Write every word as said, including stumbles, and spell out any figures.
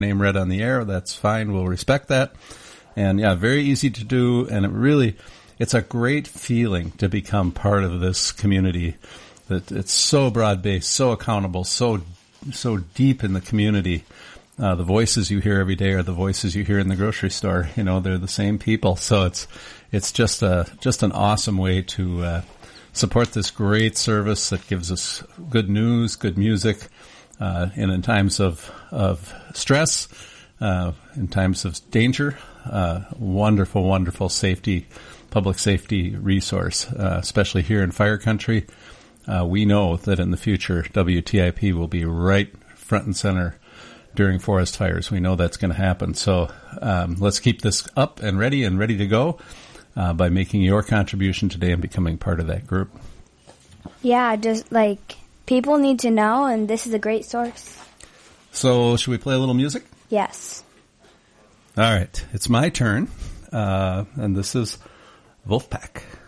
name read on the air, that's fine. We'll respect that. And yeah, very easy to do. And it really, it's a great feeling to become part of this community. That it's so broad-based, so accountable, so so deep in the community. Uh, the voices you hear every day are the voices you hear in the grocery store. You know, they're the same people. So it's it's just a just an awesome way to uh, support this great service that gives us good news, good music, uh, and in times of of stress, uh, in times of danger, uh, wonderful, wonderful safety, public safety resource, uh, especially here in fire country. Uh, we know that in the future, W T I P will be right front and center during forest fires. We know that's going to happen. So um, let's keep this up and ready and ready to go uh, by making your contribution today and becoming part of that group. Yeah, just like people need to know, and this is a great source. So should we play a little music? Yes. All right. It's my turn, uh, and this is Wolfpack.